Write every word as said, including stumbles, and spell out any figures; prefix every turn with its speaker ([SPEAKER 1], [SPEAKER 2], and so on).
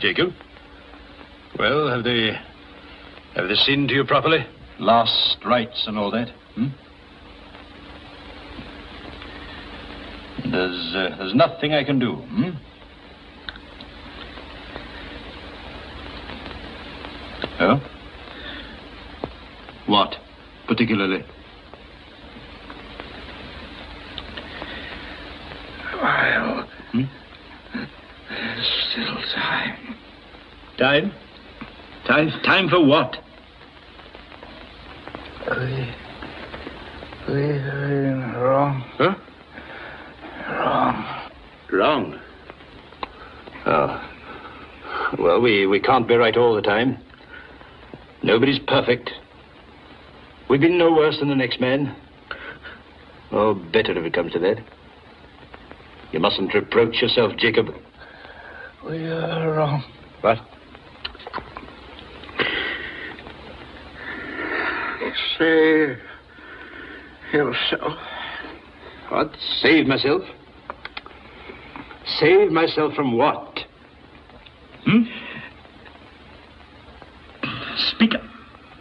[SPEAKER 1] Jacob? Well, have they... have they seen to you properly?
[SPEAKER 2] Last rites and all that, hmm? There's, uh, there's nothing I can do, hmm? Oh? What, particularly?
[SPEAKER 3] While
[SPEAKER 2] Hmm?
[SPEAKER 3] there's still time.
[SPEAKER 2] Time? Time? Time for what?
[SPEAKER 3] We... we're in wrong.
[SPEAKER 1] Huh?
[SPEAKER 3] Wrong.
[SPEAKER 1] Wrong. Oh. Well, we, we can't be right all the time. Nobody's perfect. We've been no worse than the next man. Oh, better if it comes to that. You mustn't reproach yourself, Jacob.
[SPEAKER 3] We are wrong.
[SPEAKER 1] What?
[SPEAKER 3] Save yourself.
[SPEAKER 1] What? Save myself? Save myself from what?
[SPEAKER 2] Hmm? Speak up.